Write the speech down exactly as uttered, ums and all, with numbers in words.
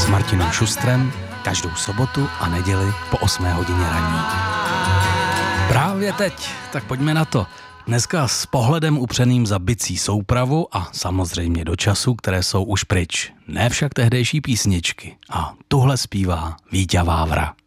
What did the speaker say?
s Martinem Šustrem každou sobotu a neděli po osmé hodině ranní. Právě teď, tak pojďme na to. Dneska s pohledem upřeným za bicí soupravu a samozřejmě do času, které jsou už pryč. Ne však tehdejší písničky. A tuhle zpívá Víťa Vávra.